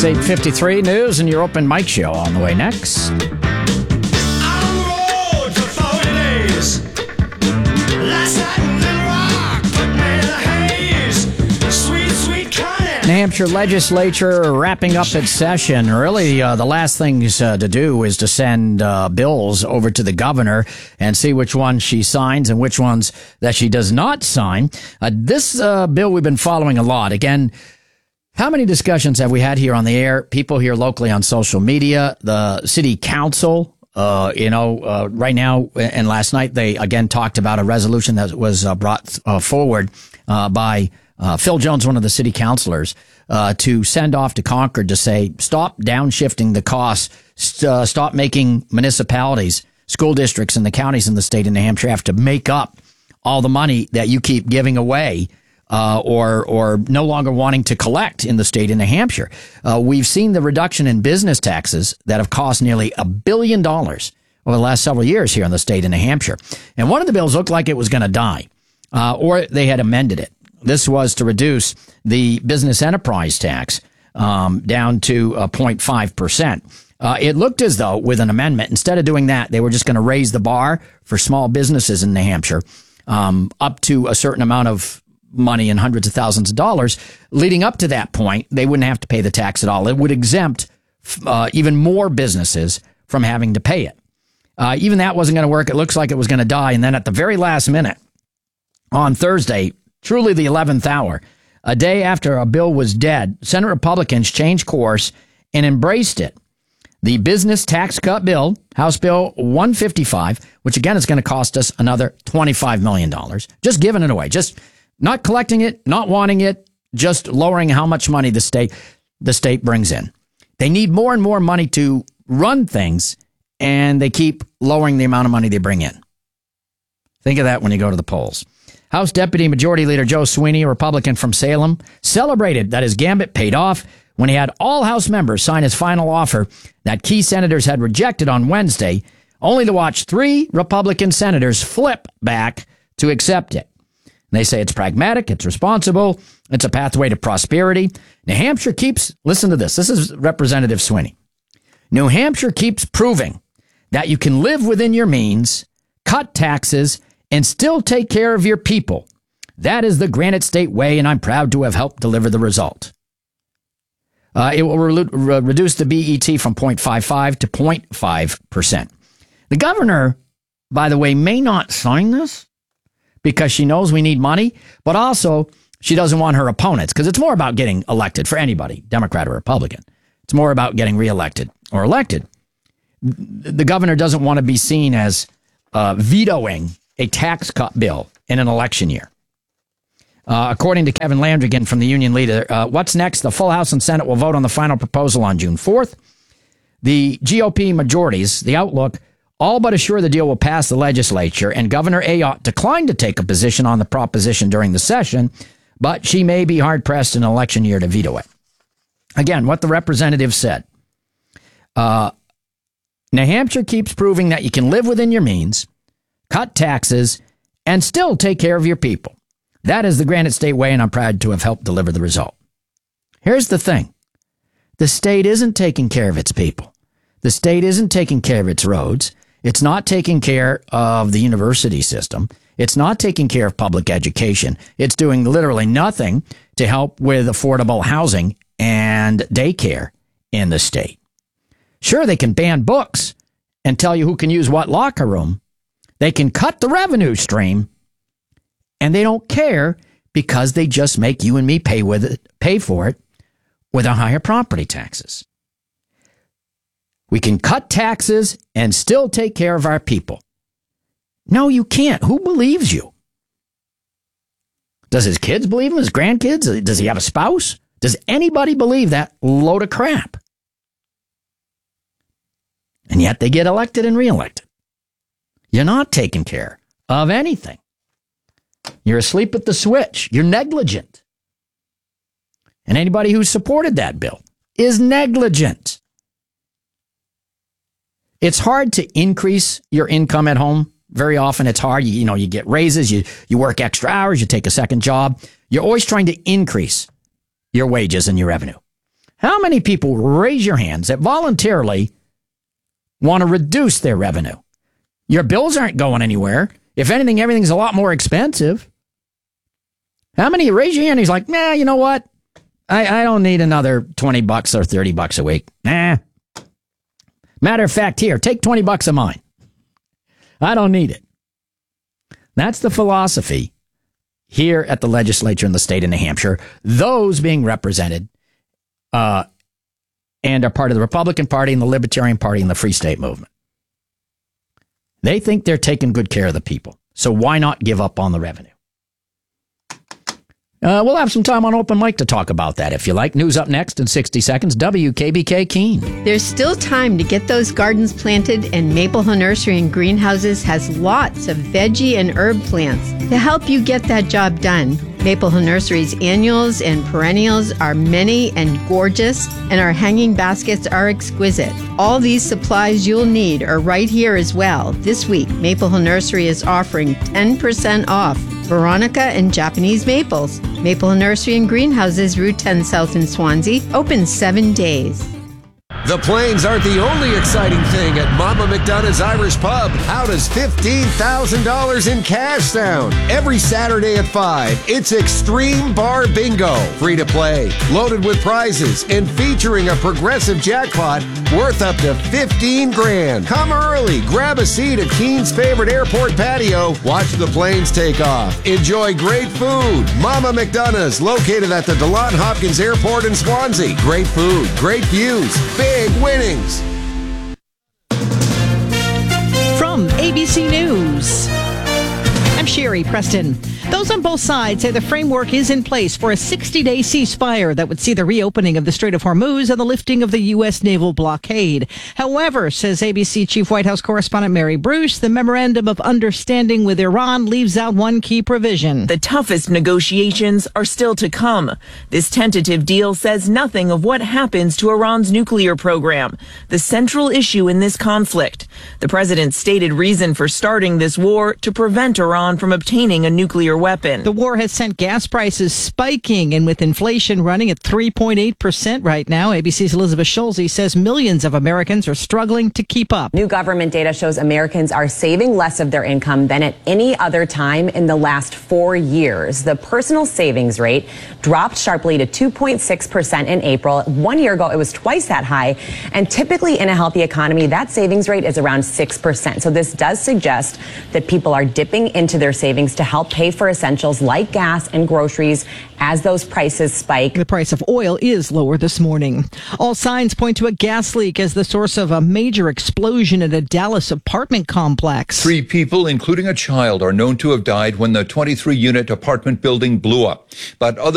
8:53 news and your open mic show on the way next. New Hampshire legislature wrapping up its session. Really, the last things to do is to send bills over to the governor and see which ones she signs and which ones that she does not sign. This bill we've been following a lot. Again, how many discussions have we had here on the air? People here locally on social media, the city council, right now and last night, they again talked about a resolution that was brought forward by Phil Jones, one of the city councilors, to send off to Concord to say, stop downshifting the costs, stop making municipalities, school districts, and the counties in the state of New Hampshire have to make up all the money that you keep giving away or no longer wanting to collect in the state of New Hampshire. We've seen the reduction in business taxes that have cost nearly $1 billion over the last several years here in the state of New Hampshire. And one of the bills looked like it was going to die, or they had amended it. This was to reduce the business enterprise tax down to 0.5%. It looked as though with an amendment, instead of doing that, they were just going to raise the bar for small businesses in New Hampshire up to a certain amount of money in hundreds of thousands of dollars. Leading up to that point, they wouldn't have to pay the tax at all. It would exempt even more businesses from having to pay it. Even that wasn't going to work. It looks like it was going to die. And then at the very last minute, on Thursday, truly the 11th hour, a day after a bill was dead, Senate Republicans changed course and embraced it. The business tax cut bill, House Bill 155, which again is going to cost us another $25 million. Just giving it away, just not collecting it, not wanting it, just lowering how much money the state brings in. They need more and more money to run things, and they keep lowering the amount of money they bring in. Think of that when you go to the polls. House Deputy Majority Leader Joe Sweeney, a Republican from Salem, celebrated that his gambit paid off when he had all House members sign his final offer that key senators had rejected on Wednesday, only to watch 3 Republican senators flip back to accept it. They say it's pragmatic, it's responsible, it's a pathway to prosperity. New Hampshire keeps, listen to this is Representative Sweeney. New Hampshire keeps proving that you can live within your means, cut taxes, and still take care of your people. That is the Granite State way, and I'm proud to have helped deliver the result. It will reduce the BET from 0.55 to 0.5%. The governor, by the way, may not sign this because she knows we need money, but also she doesn't want her opponents, because it's more about getting elected for anybody, Democrat or Republican. It's more about getting reelected or elected. The governor doesn't want to be seen as vetoing a tax cut bill in an election year. According to Kevin Landrigan from the Union Leader, what's next? The full House and Senate will vote on the final proposal on June 4th. The GOP majorities, the outlook, all but assure the deal will pass the legislature, and Governor Ayotte declined to take a position on the proposition during the session, but she may be hard-pressed in an election year to veto it. Again, what the representative said. New Hampshire keeps proving that you can live within your means, cut taxes, and still take care of your people. That is the Granite State way, and I'm proud to have helped deliver the result. Here's the thing. The state isn't taking care of its people. The state isn't taking care of its roads. It's not taking care of the university system. It's not taking care of public education. It's doing literally nothing to help with affordable housing and daycare in the state. Sure, they can ban books and tell you who can use what locker room. They can cut the revenue stream, and they don't care because they just make you and me pay for it with our higher property taxes. We can cut taxes and still take care of our people. No, you can't. Who believes you? Does his kids believe him? His grandkids? Does he have a spouse? Does anybody believe that load of crap? And yet they get elected and reelected. You're not taking care of anything. You're asleep at the switch. You're negligent. And anybody who supported that bill is negligent. It's hard to increase your income at home. Very often it's hard. You get raises, you work extra hours, you take a second job. You're always trying to increase your wages and your revenue. How many people, raise your hands, that voluntarily want to reduce their revenue? Your bills aren't going anywhere. If anything, everything's a lot more expensive. How many, raise your hand, he's like, nah, you know what? I don't need another $20 or $30 a week. Nah. Matter of fact, here, take $20 of mine. I don't need it. That's the philosophy here at the legislature in the state of New Hampshire. Those being represented and are part of the Republican Party and the Libertarian Party and the Free State Movement. They think they're taking good care of the people. So why not give up on the revenue? We'll have some time on open mic to talk about that if you like. News up next in 60 seconds. WKBK Keene. There's still time to get those gardens planted, and Maple Hill Nursery and Greenhouses has lots of veggie and herb plants to help you get that job done. Maple Hill Nursery's annuals and perennials are many and gorgeous, and our hanging baskets are exquisite. All these supplies you'll need are right here as well. This week, Maple Hill Nursery is offering 10% off Veronica and Japanese maples. Maple Hill Nursery and Greenhouses, Route 10 South in Swansea, open 7 days. The planes aren't the only exciting thing at Mama McDonough's Irish Pub. How does $15,000 in cash sound? Every Saturday at 5, it's Extreme Bar Bingo. Free to play, loaded with prizes, and featuring a progressive jackpot worth up to $15,000. Come early, grab a seat at Keene's favorite airport patio, watch the planes take off, enjoy great food. Mama McDonough's, located at the DeLon Hopkins Airport in Swansea. Great food, great views, big winnings. From ABC News, I'm Sherry Preston. Those on both sides say the framework is in place for a 60-day ceasefire that would see the reopening of the Strait of Hormuz and the lifting of the U.S. naval blockade. However, says ABC Chief White House Correspondent Mary Bruce, the memorandum of understanding with Iran leaves out one key provision. The toughest negotiations are still to come. This tentative deal says nothing of what happens to Iran's nuclear program, the central issue in this conflict. The president's stated reason for starting this war to prevent Iran from obtaining a nuclear weapon. The war has sent gas prices spiking, and with inflation running at 3.8% right now, ABC's Elizabeth Schulze says millions of Americans are struggling to keep up. New government data shows Americans are saving less of their income than at any other time in the last 4 years. The personal savings rate dropped sharply to 2.6% in April. 1 year ago, it was twice that high. And typically in a healthy economy, that savings rate is around 6%. So this does suggest that people are dipping into their savings to help pay for essentials like gas and groceries as those prices spike. The price of oil is lower this morning. All signs point to a gas leak as the source of a major explosion at a Dallas apartment complex. 3 people, including a child, are known to have died when the 23-unit apartment building blew up. But other